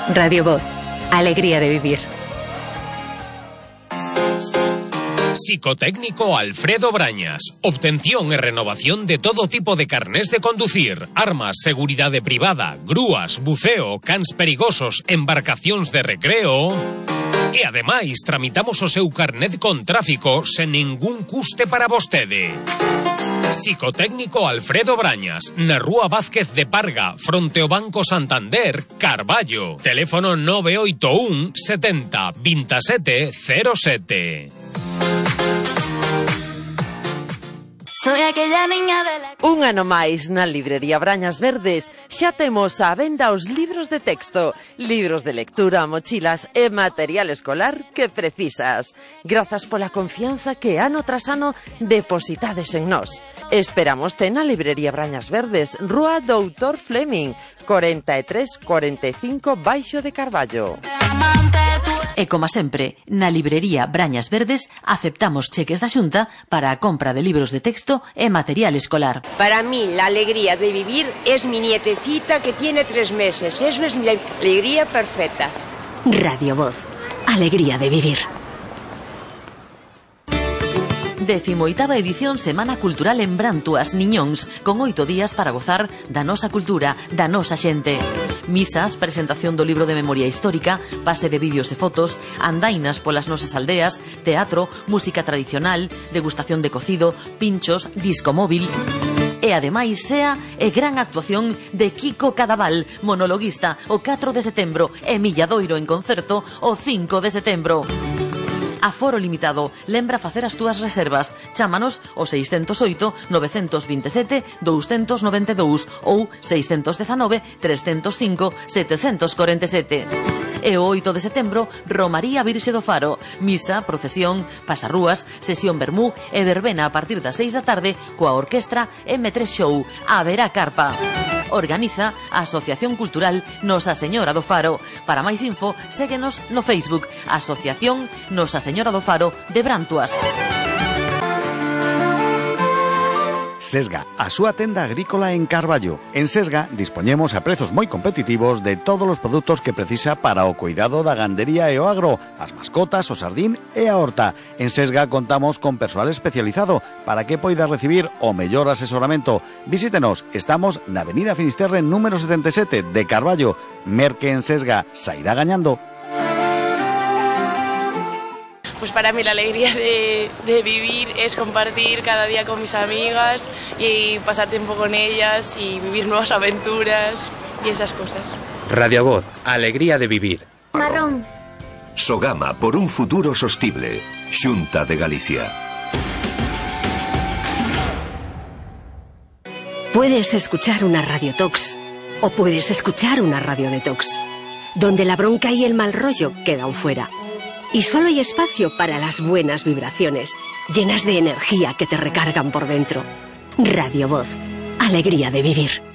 Radio Voz, alegría de vivir. Psicotécnico Alfredo Brañas. Obtención y renovación de todo tipo de carnés de conducir, armas, seguridade privada, grúas, buceo, cans perigosos, embarcacións de recreo. E ademais tramitamos o seu carnet con tráfico sen ningún custe para vostede. Psicotécnico Alfredo Brañas, na Rúa Vázquez de Parga, fronte ao Banco Santander, Carballo. Teléfono 981 70 27 07. Soy aquella niña de la... Un ano máis na librería Brañas Verdes xa temos á venda os libros de texto, libros de lectura, mochilas e material escolar que precisas. Grazas pola confianza que ano tras ano depositades en nós. Esperámoste na librería Brañas Verdes, Rúa Doutor Fleming, 4345 Baixo de Carballo. E como sempre, na librería Brañas Verdes aceptamos cheques da Xunta para a compra de libros de texto e material escolar. Para mí, la alegría de vivir es mi nietecita que tiene 3 meses. Eso es mi alegría perfecta. Radio Voz, alegría de vivir. 18ª edición Semana Cultural en Brantuas, Niñóns, con 8 días para gozar da nosa cultura, da nosa xente. Misas, presentación do libro de memoria histórica, pase de vídeos e fotos, andainas polas nosas aldeas, teatro, música tradicional, degustación de cocido, pinchos, disco móvil. E ademais cea e gran actuación de Kiko Cadaval, monologuista, o 4 de setembro, e Milladoiro en concerto o 5 de setembro. Aforo limitado. Lembra facer as túas reservas. Chámanos ao 608 927 292 ou 619 305 747. E o 8 de setembro, Romaría Virxe do Faro. Misa, procesión, pasarrúas, sesión vermú e verbena a partir das 6 da tarde coa orquestra M3 Show. Haberá carpa. Organiza a Asociación Cultural Nosa Señora do Faro. Para máis info, séguenos no Facebook Asociación Nosa Señora do Faro de Brantuas. Sesga, a súa tenda agrícola en Carballo. En Sesga dispoñemos a prezos moi competitivos de todos os produtos que precisa para o cuidado da gandería e o agro, as mascotas, o sardín e a horta. En Sesga contamos con persoal especializado para que poida recibir o mellor asesoramento. Visítenos, estamos na Avenida Finisterre número 77 de Carballo. Merque en Sesga, sairá gañando. Pues para mí la alegría de vivir es compartir cada día con mis amigas y pasar tiempo con ellas y vivir nuevas aventuras y esas cosas. Radio Voz, alegría de vivir. Marrón. Sogama por un futuro sostible. Xunta de Galicia. Puedes escuchar una Radio Tox o puedes escuchar una Radio Detox, donde la bronca y el mal rollo quedan fuera. Y solo hay espacio para las buenas vibraciones, llenas de energía que te recargan por dentro. Radio Voz, alegría de vivir.